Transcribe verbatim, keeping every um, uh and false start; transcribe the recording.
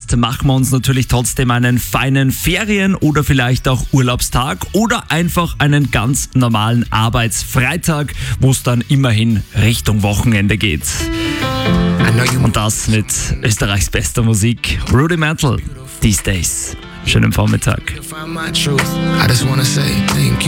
hast, machen wir uns natürlich trotzdem einen feinen Ferien- oder vielleicht auch Urlaubstag oder einfach einen ganz normalen Arbeitsfreitag, wo es dann immerhin Richtung Wochenende geht. Und das mit Österreichs bester Musik, Rudimental, These Days. Schönen Vormittag. I just wanna say thank you.